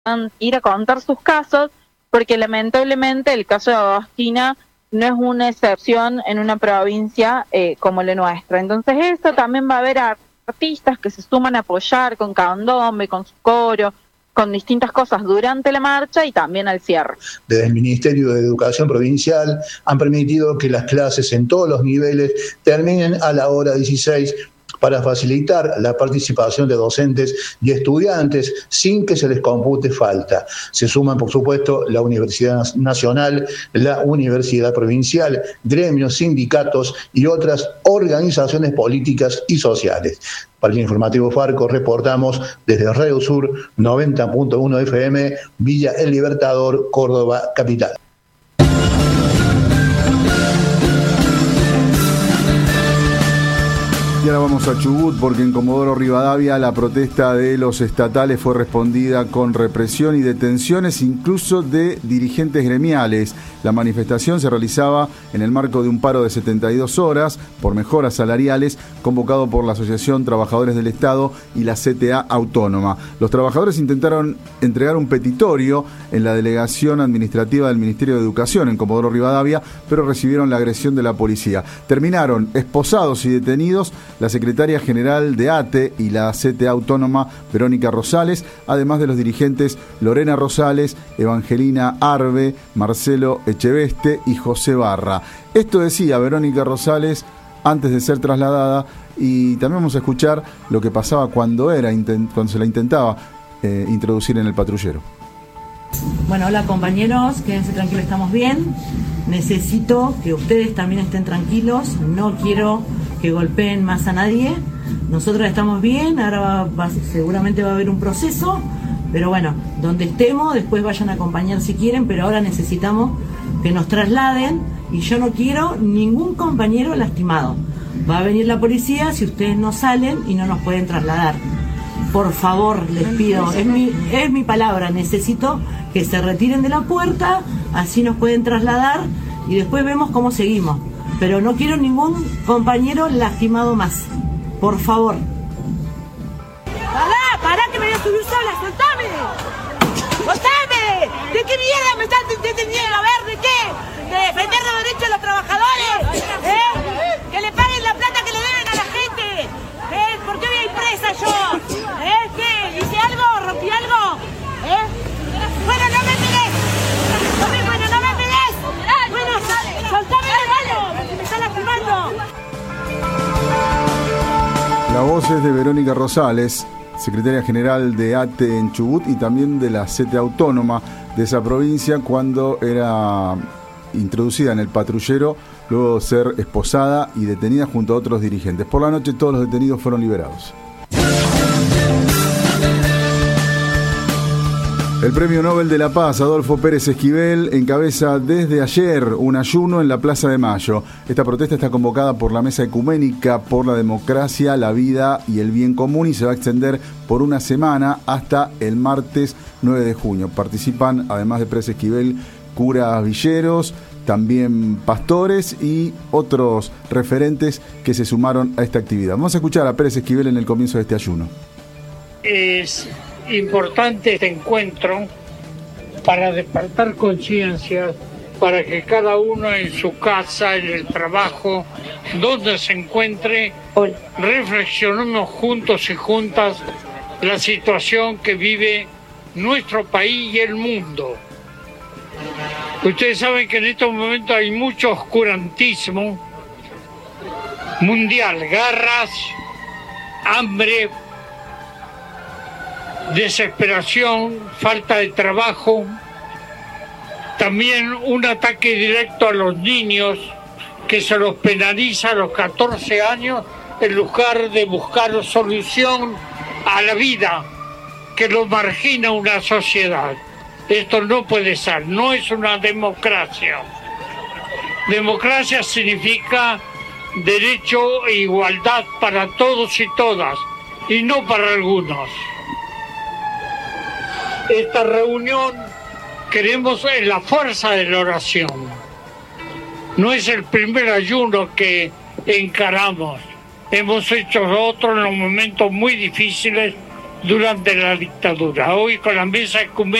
ir a contar sus casos, porque lamentablemente el caso de Agostina no es una excepción en una provincia como la nuestra. Entonces esto también va a haber artistas que se suman a apoyar con candombe, con su coro, con distintas cosas durante la marcha y también al cierre. Desde el Ministerio de Educación Provincial han permitido que las clases en todos los niveles terminen a la hora 16 para facilitar la participación de docentes y estudiantes sin que se les compute falta. Se suman, por supuesto, la Universidad Nacional, la Universidad Provincial, gremios, sindicatos y otras organizaciones políticas y sociales. Para el Informativo Farco reportamos desde Radio Sur 90.1 FM, Villa El Libertador, Córdoba, capital. Y ahora vamos a Chubut, porque en Comodoro Rivadavia la protesta de los estatales fue respondida con represión y detenciones, incluso de dirigentes gremiales. La manifestación se realizaba en el marco de un paro de 72 horas por mejoras salariales convocado por la Asociación Trabajadores del Estado y la CTA Autónoma. Los trabajadores intentaron entregar un petitorio en la delegación administrativa del Ministerio de Educación en Comodoro Rivadavia, pero recibieron la agresión de la policía. Terminaron esposados y detenidos la secretaria general de ATE y la CTA Autónoma, Verónica Rosales, además de los dirigentes Lorena Rosales, Evangelina Arbe, Marcelo Echeveste y José Barra. Esto decía Verónica Rosales antes de ser trasladada, y también vamos a escuchar lo que pasaba cuando se la intentaba introducir en el patrullero. Bueno, hola compañeros, quédense tranquilos, estamos bien. Necesito que ustedes también estén tranquilos, no quiero que golpeen más a nadie. Nosotros estamos bien, ahora seguramente va a haber un proceso, pero bueno, donde estemos, después vayan a acompañar si quieren, pero ahora necesitamos que nos trasladen y yo no quiero ningún compañero lastimado. Va a venir la policía si ustedes no salen y no nos pueden trasladar. Por favor, les pido, es mi palabra, necesito que se retiren de la puerta, así nos pueden trasladar y después vemos cómo seguimos. Pero no quiero ningún compañero lastimado más. Por favor. ¡Pará, que me voy a subir sola! ¡Soltame! ¡Soltame! ¿De qué mierda me están deteniendo? A ver, ¿de qué? ¿De defender los derechos de los trabajadores? ¿Que le paguen la plata que le deben a la gente? ¿Por qué voy a ir presa yo? ¿Qué? ¿Hice algo? ¿Rompí algo? Bueno, no me pegues. Bueno, no me pegues. Bueno, soltame la mano, que me está lastimando. La voz es de Verónica Rosales, secretaria general de ATE en Chubut y también de la CTA Autónoma de esa provincia, cuando era introducida en el patrullero luego de ser esposada y detenida junto a otros dirigentes. Por la noche todos los detenidos fueron liberados. El Premio Nobel de la Paz, Adolfo Pérez Esquivel, encabeza desde ayer un ayuno en la Plaza de Mayo. Esta protesta está convocada por la Mesa Ecuménica por la Democracia, la Vida y el Bien Común y se va a extender por una semana hasta el martes 9 de junio. Participan, además de Pérez Esquivel, curas villeros, también pastores y otros referentes que se sumaron a esta actividad. Vamos a escuchar a Pérez Esquivel en el comienzo de este ayuno. Es importante este encuentro para despertar conciencias, para que cada uno en su casa, en el trabajo, donde se encuentre, reflexionemos juntos y juntas la situación que vive nuestro país y el mundo. Ustedes saben que en estos momentos hay mucho oscurantismo mundial, guerras, hambre, desesperación, falta de trabajo, también un ataque directo a los niños que se los penaliza a los 14 años en lugar de buscar solución a la vida que los margina una sociedad. Esto no puede ser, no es una democracia. Democracia significa derecho e igualdad para todos y todas, y no para algunos. Esta reunión queremos en la fuerza de la oración. No es el primer ayuno que encaramos. Hemos hecho otros en los momentos muy difíciles durante la dictadura. Hoy con la mesa ecuménica